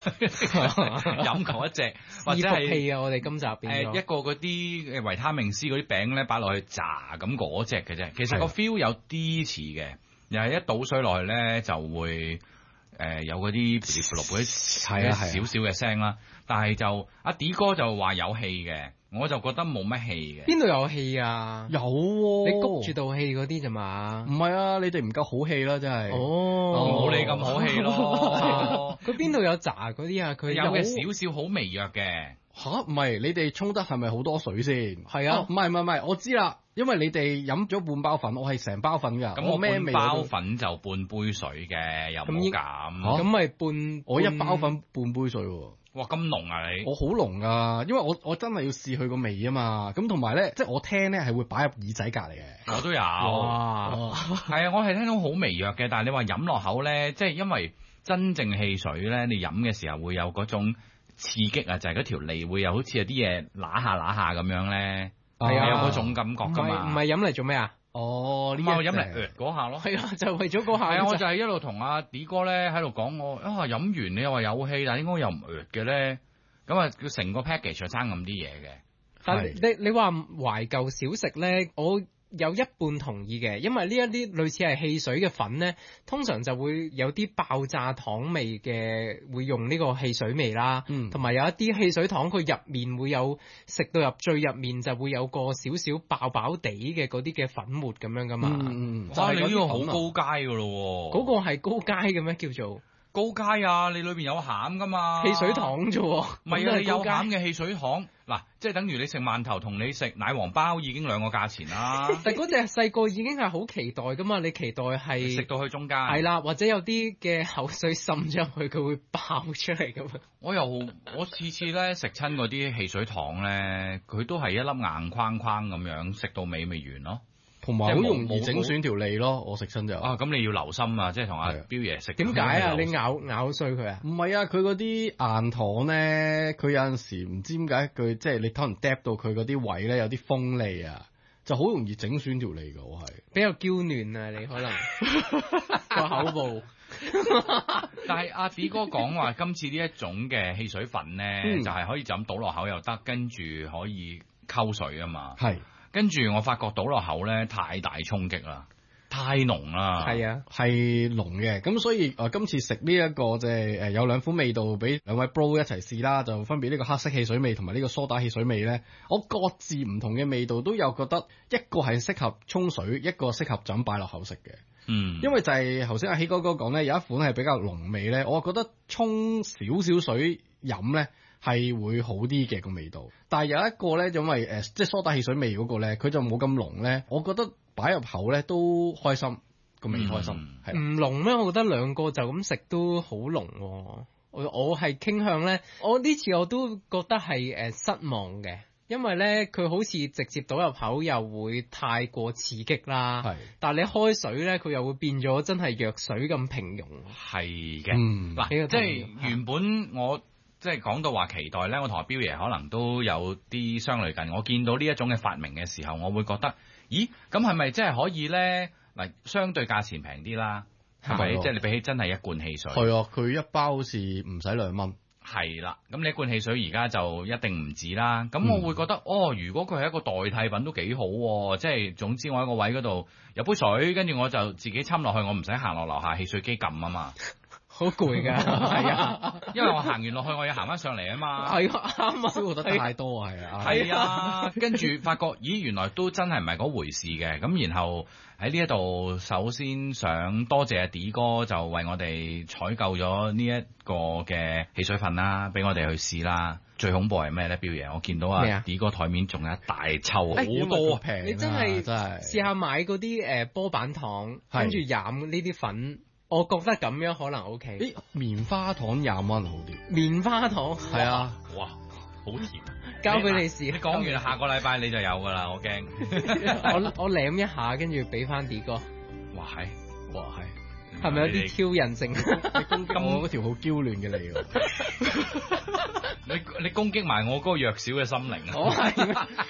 飲球一隻，或者係氣啊！我哋今集變咗一個嗰啲維他命 C 嗰啲餅咧，擺落去炸咁嗰隻嘅啫。其實個 feel 有啲似嘅，又係一倒水落去咧就會有嗰啲噼里啪啦嗰啲少少嘅聲啦。但係就阿 D 哥就話有氣嘅，我就覺得冇乜氣嘅。 邊度有氣啊？ 有喎， 你谷住道氣嗰啲咋嘛？ 唔係啊，你哋唔夠好氣啦，真係。 哦， 冇你咁好氣咯。 佢邊度有炸嗰啲啊？佢有嘅少少好微弱嘅。 吓，唔係你哋沖得係咪好多水先？ 係啊， 唔係，我知啦，因為你哋飲咗半包粉，我係成包粉㗎。 咁我半包粉就半杯水嘅，又冇咁。 咁咪半我一包粉半杯水喎。 哇，咁濃啊你！ 我好濃啊，因為我真係要試佢個味啊嘛。咁同埋咧，即係我聽咧係會擺入耳仔隔離嘅。 我都有。 哇！ 係啊，我係聽到好微弱嘅，但係你話飲落口咧，即係因為真正汽水咧，你飲嘅時候會有嗰種刺激啊，就係嗰條脷會有好似有啲嘢揦下咁樣咧，係有嗰種感覺㗎嘛。 唔係飲嚟做咩啊？ 哦，呢我飲嚟嗰下咯。 係啊，就為咗嗰下。 係啊，我就係一路同阿 D 哥咧喺度講我飲完你又話有氣，但係應該又唔嘅咧，咁啊佢成個 package 就爭咁啲嘢嘅。 但你話懷舊小食咧，我有一半同意嘅，因為呢一啲類似係汽水嘅粉咧，通常就會有啲爆炸糖味嘅，會用呢個汽水味啦。同埋有一啲汽水糖，佢入面會有食到入最入面就會有個少少爆爆地嘅嗰啲嘅粉末咁樣噶嘛。 哇！你呢個好高階噶咯喎。 嗰個係高階嘅咩叫做？ 高階啊！你裏邊有餡噶嘛？ 汽水糖啫喎， 唔係啊！你有餡嘅汽水糖，嗱，即係等於你食饅頭同你食奶黃包已經兩個價錢啦。 但嗰隻細個已經係好期待噶嘛，你期待係食到去中間。係啦，或者有啲嘅口水滲咗入去，佢會爆出嚟咁樣。 我次次咧食親嗰啲汽水糖咧，佢都係一粒硬框框咁樣，食到尾咪完咯。 同埋好容易整損條脷咯，我食親就咁你要留心啊，即係同阿彪爺食。 點解啊？你咬碎佢啊？ 唔係啊，佢嗰啲硬糖咧，佢有陣時唔知點解佢即係你可能嗒到佢嗰啲位咧有啲鋒利啊，就好容易整損條脷㗎。我係比較嬌嫩啊，你可能個口部。 但係阿 D 哥講話今次呢一種嘅汽水粉咧，就係可以就咁倒落口又得，跟住可以溝水啊嘛。係。跟住我發覺倒落口咧太大衝擊啦，太濃啦。 係啊，係濃嘅。咁所以今次食呢一個即係有兩款味道俾兩位 bro 一齊試啦，就分別呢個黑色汽水味同埋呢個蘇打汽水味咧。我各自唔同嘅味道都有覺得一個係適合沖水，一個適合就咁擺落口食嘅。因為就係頭先阿希哥哥講咧，有一款係比較濃味咧，我覺得沖少少水飲咧係會好啲嘅個味道，但係有一個咧，因為即係蘇打汽水味嗰個咧，佢就冇咁濃咧，我覺得擺入口咧都開心，個味開心。係唔濃咩？我覺得兩個就咁食都好濃。我係傾向咧，我呢次我都覺得係失望嘅。因為咧，佢好似直接倒入口又會太過刺激啦。係，但係你開水咧，佢又會變咗真係藥水咁平庸。 係嘅，嗱，即係原本我即係講到話期待咧，我同阿彪爺可能都有啲相類近。我見到呢一種嘅發明嘅時候，我會覺得，咦，咁係咪真係可以咧？嗱，相對價錢平啲啦，係咪？即係你比起真係一罐汽水， 係啊，佢一包好似唔使2蚊。 係啦，咁你一罐汽水而家就一定唔止啦。咁我會覺得，如果佢係一個代替品都幾好喎。即係總之我喺個位嗰度有杯水，跟住我就自己侵落去，我唔使行落樓下汽水機撳啊嘛。 好攰㗎，係啊， 因為我行完落去，我要行翻上嚟啊嘛。 係啊，啱啊， 消耗得太多係啊。 係啊，跟住發覺，咦，原來都真係唔係嗰回事嘅。咁然後喺呢一度，首先想多謝阿 D 哥，就為我哋採購咗呢一個嘅汽水粉啦，俾我哋去試啦。最恐怖係咩咧？彪爺，我見到啊 D 哥台面仲有一大抽好多平， 你真係試下買嗰啲波板糖，跟住飲呢啲粉。我覺得咁樣可能 OK。 棉花糖20蚊好啲。 棉花糖係啊， 哇，好甜。 交俾你試。 你講完下個禮拜你就有㗎啦，我驚。 我舐一下，跟住俾翻 D 哥。 哇係， 係咪有啲挑釁性？ 你攻擊我嗰條好嬌嫩嘅脷喎。 你攻擊埋我嗰個弱小嘅心靈啊！ 我係